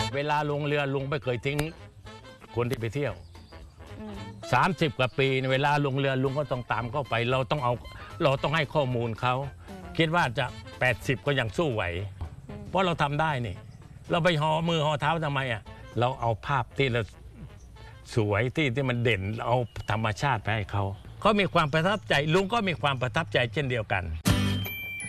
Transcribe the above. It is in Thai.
เวลาลงเรือลุงไม่เคยทิ้งคนที่ไปเที่ยว30 กว่าปีเวลาลงเรือลุงก็ต้องตามเข้าไปเราต้องให้ข้อมูลเขาคิดว่าจะ80ก็ยังสู้ไหวเพราะเราทำได้นี่เราไปห่อมือห่อเท้าทำไมอ่ะเราเอาภาพที่เราสวยที่มันเด่นเอาธรรมชาติไปให้เขามีความประทับใจลุงก็มีความประทับใจเช่นเดียวกัน